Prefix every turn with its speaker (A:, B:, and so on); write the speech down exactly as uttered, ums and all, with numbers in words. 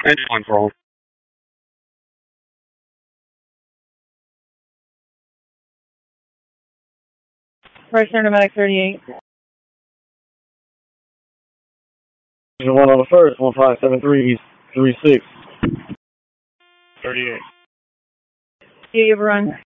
A: Engine one for all.
B: First Nomadic thirty-eight.
C: Engine one on the first, one five seven three, three six.
A: thirty-eight.
B: You have a run.